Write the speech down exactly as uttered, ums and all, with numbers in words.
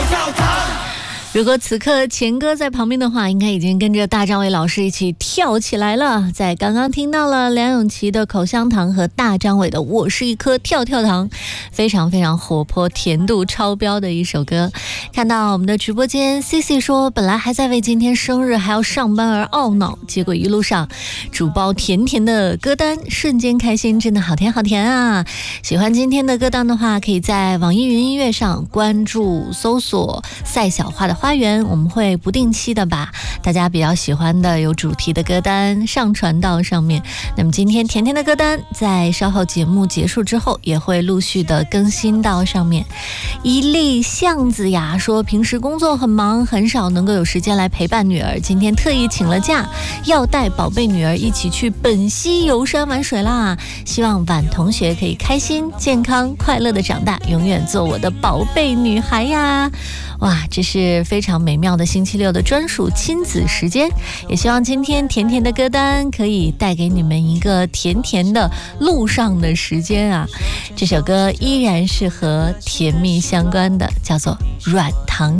跳糖。 如果此刻钱哥在旁边的话，应该已经跟着大张伟老师一起跳起来了。在刚刚听到了梁咏琪的口香糖和大张伟的我是一颗跳跳糖，非常非常活泼，甜度超标的一首歌。看到我们的直播间 C C 说，本来还在为今天生日还要上班而懊恼，结果一路上主包甜甜的歌单，瞬间开心，真的好甜好甜啊。喜欢今天的歌单的话，可以在网易云音乐上关注搜索赛小花的花园，我们会不定期的把大家比较喜欢的有主题的歌单上传到上面。那么今天甜甜的歌单在稍后节目结束之后也会陆续的更新到上面。一粒巷子呀说，平时工作很忙，很少能够有时间来陪伴女儿，今天特意请了假，要带宝贝女儿一起去本溪游山玩水啦。希望婉同学可以开心健康快乐的长大，永远做我的宝贝女孩呀。哇，这是非常美妙的星期六的专属亲子时间，也希望今天甜甜的歌单可以带给你们一个甜甜的路上的时间啊。这首歌依然是和甜蜜相关的，叫做软糖